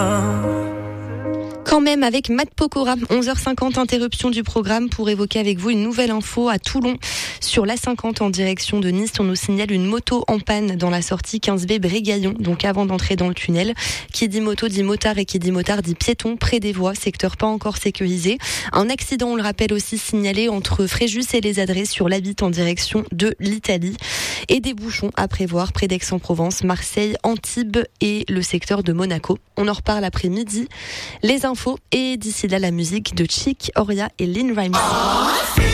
Quand même avec Matt Pokora, 11h50, interruption du programme pour évoquer avec vous une nouvelle info à Toulon. Sur l'A50 en direction de Nice, on nous signale une moto en panne dans la sortie 15B Brégaillon, donc avant d'entrer dans le tunnel. Qui dit moto dit motard et qui dit motard dit piéton près des voies, secteur pas encore sécurisé. Un accident, on le rappelle aussi, signalé entre Fréjus et les Adrets sur l'A8 en direction de l'Italie. Et des bouchons à prévoir près d'Aix-en-Provence, Marseille, Antibes et le secteur de Monaco. On en reparle après-midi. Les infos et d'ici là la musique de Chic, Oria et Lynn Rimes.